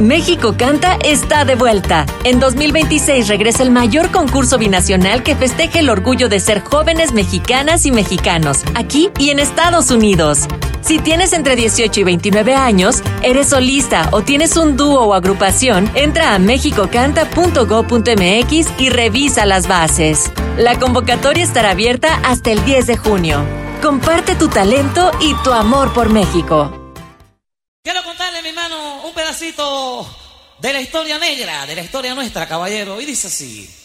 México Canta está de vuelta. En 2026 regresa el mayor concurso binacional que festeja el orgullo de ser jóvenes mexicanas y mexicanos, aquí y en Estados Unidos. Si tienes entre 18 y 29 años, eres solista o tienes un dúo o agrupación, entra a mexicocanta.go.mx y revisa las bases. La convocatoria estará abierta hasta el 10 de junio. Comparte tu talento y tu amor por México. Quiero contarle, mi hermano, un pedacito de la historia negra, de la historia nuestra, caballero, y dice así.